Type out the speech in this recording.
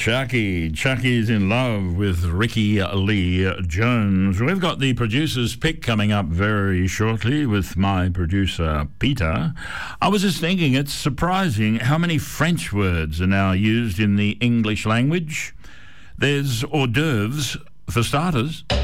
Chucky's in love with Ricky Lee Jones. We've got the producer's pick coming up very shortly with my producer, Peter. I was just thinking it's surprising how many French words are now used in the English language. There's hors d'oeuvres, for starters.